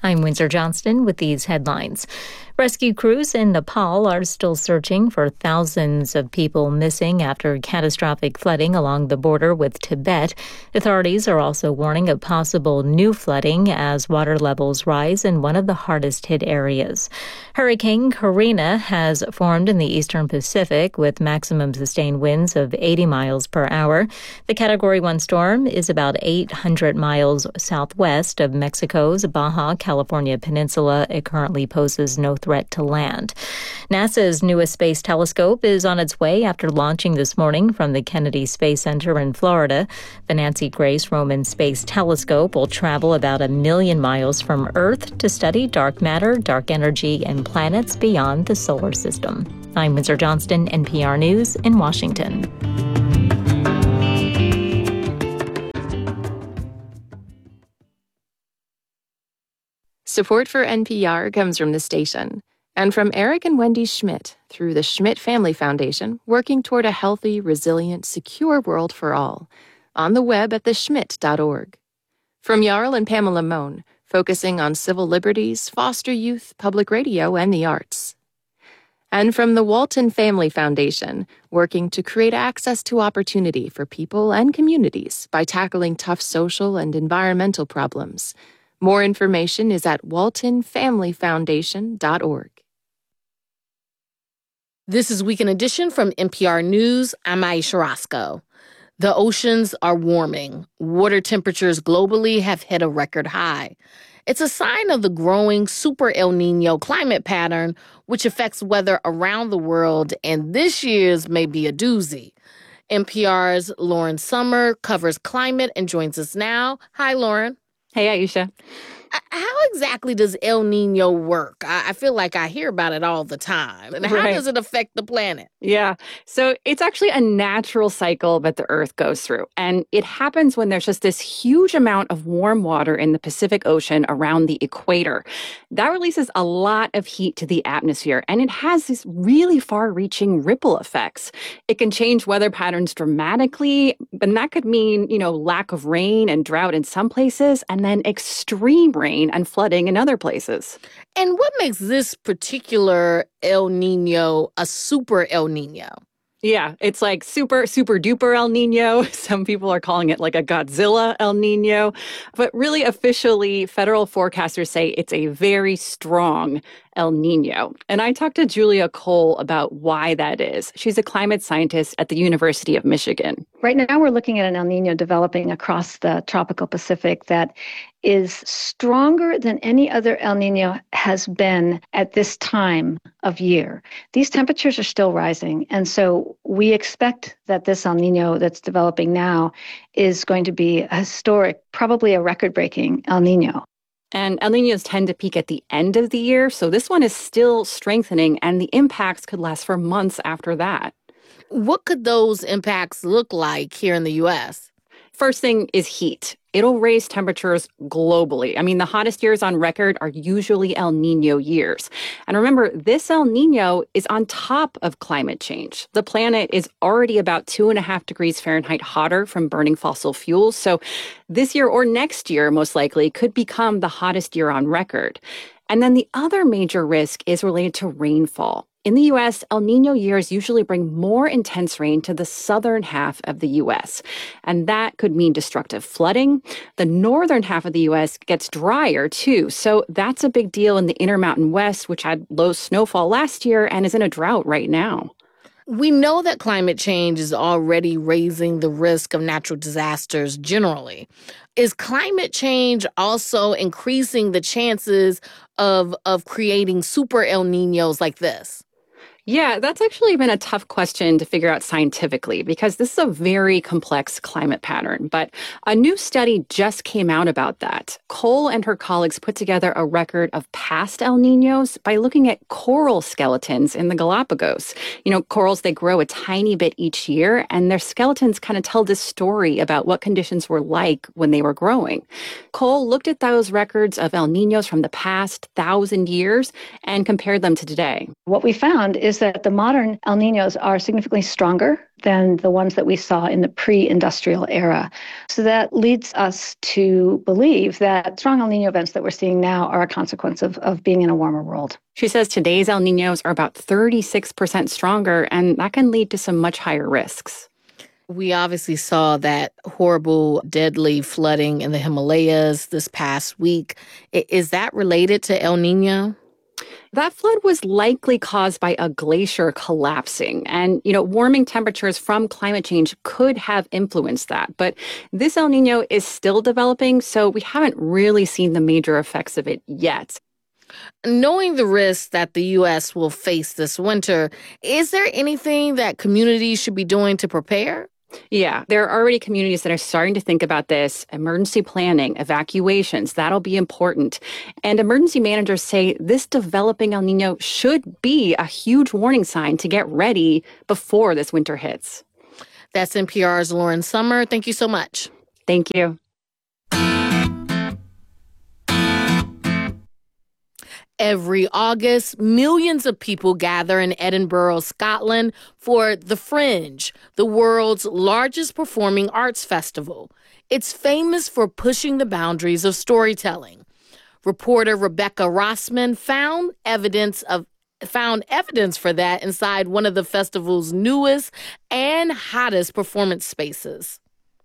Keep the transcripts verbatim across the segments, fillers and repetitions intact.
I'm Windsor Johnston with these headlines. Rescue crews in Nepal are still searching for thousands of people missing after catastrophic flooding along the border with Tibet. Authorities are also warning of possible new flooding as water levels rise in one of the hardest hit areas. Hurricane Karina has formed in the eastern Pacific with maximum sustained winds of eighty miles per hour. The Category one storm is about eight hundred miles southwest of Mexico's Baja California Peninsula. It currently poses no threat to land. NASA's newest space telescope is on its way after launching this morning from the Kennedy Space Center in Florida. The Nancy Grace Roman Space Telescope will travel about a million miles from Earth to study dark matter, dark energy, and planets beyond the solar system. I'm Windsor Johnston, N P R News in Washington. Support for N P R comes from the station and from Eric and Wendy Schmidt through the Schmidt Family Foundation, working toward a healthy, resilient, secure world for all, on the web at the schmidt dot org. From Jarl and Pamela Mohn, focusing on civil liberties, foster youth, public radio, and the arts. And from the Walton Family Foundation, working to create access to opportunity for people and communities by tackling tough social and environmental problems. More information is at walton family foundation dot org. This is Weekend Edition from N P R News. I'm Aisha Roscoe. The oceans are warming. Water temperatures globally have hit a record high. It's a sign of the growing Super El Nino climate pattern, which affects weather around the world, and this year's may be a doozy. N P R's Lauren Summer covers climate and joins us now. Hi, Lauren. Hey, Aisha. How exactly does El Nino work? I feel like I hear about it all the time. And how right. does it affect the planet? Yeah. So it's actually a natural cycle that the Earth goes through. And it happens when there's just this huge amount of warm water in the Pacific Ocean around the equator. That releases a lot of heat to the atmosphere, and it has these really far-reaching ripple effects. It can change weather patterns dramatically, and that could mean, you know, lack of rain and drought in some places, and then extreme rain and flooding in other places. And what makes this particular El Nino a super El Nino? Yeah, it's like super, super duper El Nino. Some people are calling it like a Godzilla El Nino. But really, officially, federal forecasters say it's a very strong El Nino. And I talked to Julia Cole about why that is. She's a climate scientist at the University of Michigan. Right now, we're looking at an El Nino developing across the tropical Pacific that is stronger than any other El Nino has been at this time of year. These temperatures are still rising, and so we expect that this El Nino that's developing now is going to be a historic, probably a record-breaking El Nino. And El Niños tend to peak at the end of the year, so this one is still strengthening, and the impacts could last for months after that. What could those impacts look like here in the U S? First thing is heat. It'll raise temperatures globally. I mean, the hottest years on record are usually El Nino years. And remember, this El Nino is on top of climate change. The planet is already about two and a half degrees Fahrenheit hotter from burning fossil fuels. So this year or next year, most likely, could become the hottest year on record. And then the other major risk is related to rainfall. In the U S, El Nino years usually bring more intense rain to the southern half of the U S, and that could mean destructive flooding. The northern half of the U S gets drier, too, so that's a big deal in the Intermountain West, which had low snowfall last year and is in a drought right now. We know that climate change is already raising the risk of natural disasters generally. Is climate change also increasing the chances of, of creating super El Ninos like this? Yeah, that's actually been a tough question to figure out scientifically because this is a very complex climate pattern. But a new study just came out about that. Cole and her colleagues put together a record of past El Ninos by looking at coral skeletons in the Galapagos. You know, corals, they grow a tiny bit each year, and their skeletons kind of tell this story about what conditions were like when they were growing. Cole looked at those records of El Ninos from the past thousand years and compared them to today. What we found is that the modern El Ninos are significantly stronger than the ones that we saw in the pre-industrial era. So that leads us to believe that strong El Nino events that we're seeing now are a consequence of, of being in a warmer world. She says today's El Niños are about thirty-six percent stronger, and that can lead to some much higher risks. We obviously saw that horrible, deadly flooding in the Himalayas this past week. Is that related to El Nino? That flood was likely caused by a glacier collapsing. And, you know, warming temperatures from climate change could have influenced that. But this El Nino is still developing, so we haven't really seen the major effects of it yet. Knowing the risks that the U S will face this winter, is there anything that communities should be doing to prepare? Yeah, there are already communities that are starting to think about this. Emergency planning, evacuations, that'll be important. And emergency managers say this developing El Nino should be a huge warning sign to get ready before this winter hits. That's N P R's Lauren Sommer. Thank you so much. Thank you. Every August, millions of people gather in Edinburgh, Scotland for The Fringe, the world's largest performing arts festival. It's famous for pushing the boundaries of storytelling. Reporter Rebecca Rossman found evidence of found evidence for that inside one of the festival's newest and hottest performance spaces.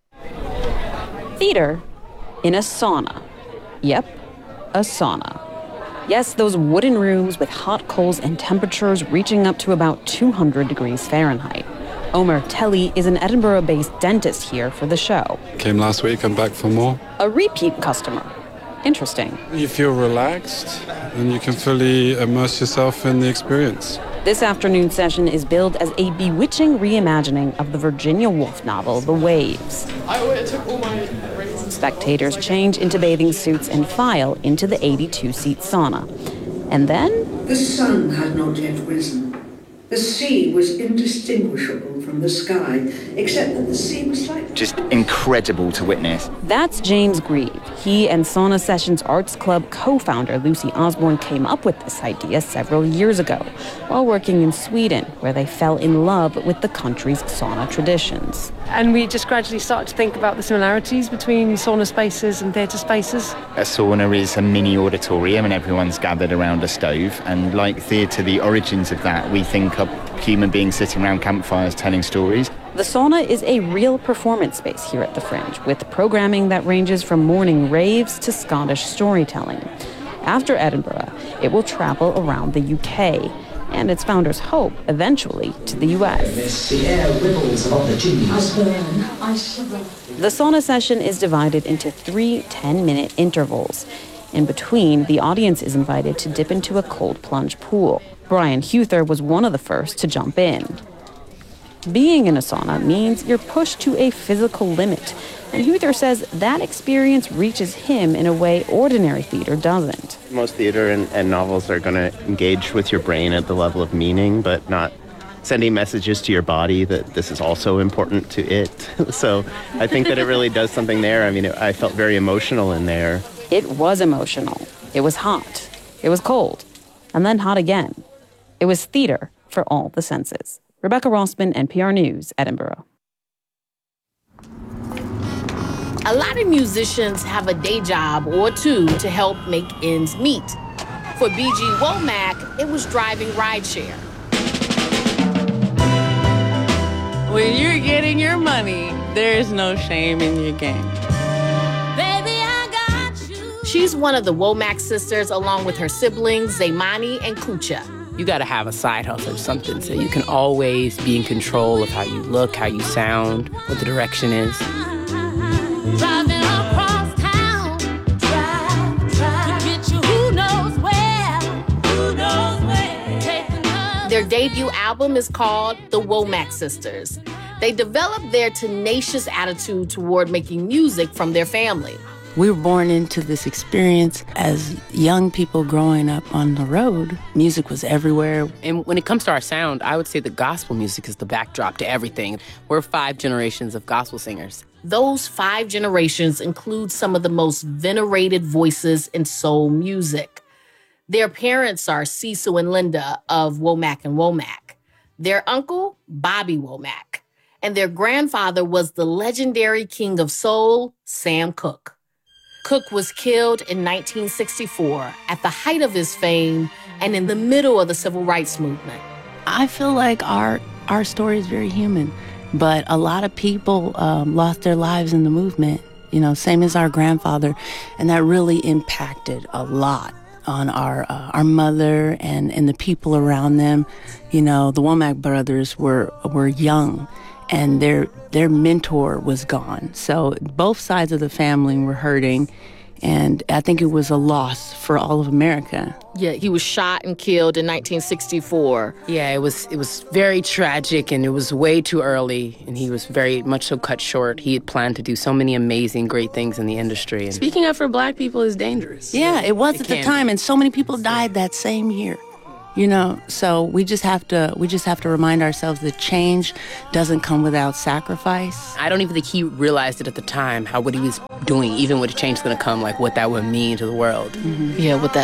Theater in a sauna. Yep, a sauna. Yes, those wooden rooms with hot coals and temperatures reaching up to about two hundred degrees Fahrenheit. Omer Telly is an Edinburgh-based dentist here for the show. Came last week, I'm back for more. A repeat customer. Interesting. You feel relaxed and you can fully immerse yourself in the experience. This afternoon session is billed as a bewitching reimagining of the Virginia Woolf novel, The Waves. I took all my rings. Spectators change into bathing suits and file into the eighty-two-seat sauna. And then... The sun had not yet risen. The sea was indistinguishable from the sky, except that the sea was like... Just incredible to witness. That's James Grieve. He and Sauna Sessions Arts Club co-founder Lucy Osborne came up with this idea several years ago while working in Sweden, where they fell in love with the country's sauna traditions. And we just gradually started to think about the similarities between sauna spaces and theatre spaces. A sauna is a mini auditorium and everyone's gathered around a stove. And like theatre, the origins of that, we think of human beings sitting around campfires telling stories. The sauna is a real performance space here at the Fringe, with programming that ranges from morning raves to Scottish storytelling. After Edinburgh, it will travel around the U K, and its founders hope eventually to the U S. The air ripbles above the chimneys. The sauna session is divided into three ten-minute intervals. In between, the audience is invited to dip into a cold plunge pool. Brian Huther was one of the first to jump in. Being in a sauna means you're pushed to a physical limit, and Huther says that experience reaches him in a way ordinary theater doesn't. Most theater and, and novels are going to engage with your brain at the level of meaning, but not sending messages to your body that this is also important to it. So I think that it really does something there. I mean, it, I felt very emotional in there. It was emotional. It was hot. It was cold. And then hot again. It was theater for all the senses. Rebecca Rossman, N P R News, Edinburgh. A lot of musicians have a day job or two to help make ends meet. For B G Womack, it was driving rideshare. When you're getting your money, there is no shame in your game. Baby, I got you. She's one of the Womack sisters, along with her siblings, Zaymani and Kucha. You got to have a side hustle or something so you can always be in control of how you look, how you sound, what the direction is. Driving across town, drive, drive, to get you who knows where, who knows where. Their debut album is called The Womack Sisters. They developed their tenacious attitude toward making music from their family. We were born into this experience as young people growing up on the road. Music was everywhere. And when it comes to our sound, I would say the gospel music is the backdrop to everything. We're five generations of gospel singers. Those five generations include some of the most venerated voices in soul music. Their parents are Cecil and Linda of Womack and Womack. Their uncle, Bobby Womack. and their grandfather was the legendary king of soul, Sam Cooke. Cooke was killed in nineteen sixty-four at the height of his fame and in the middle of the civil rights movement. I feel like our our story is very human, but a lot of people um, lost their lives in the movement, you know, same as our grandfather, and that really impacted a lot on our uh, our mother and, and the people around them. You know, the Womack brothers were were young, and their their mentor was gone. So both sides of the family were hurting, and I think it was a loss for all of America. Yeah, he was shot and killed in nineteen sixty-four. Yeah, it was it was very tragic, and it was way too early, and he was very much so cut short. He had planned to do so many amazing, great things in the industry. And speaking up for black people is dangerous. Yeah, it was it at the time, be. And so many people died that same year. You know, so we just have to we just have to remind ourselves that change doesn't come without sacrifice. I don't even think he realized it at the time, how what he was doing, even with the change going to come, like what that would mean to the world. Mm-hmm. Yeah, what that